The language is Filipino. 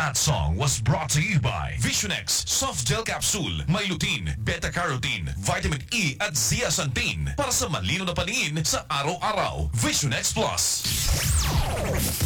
That song was brought to you by Visionex Soft Gel Capsule. May lutein, beta-carotene, vitamin E at zeaxanthin para sa malino na paningin sa araw-araw. Visionex Plus.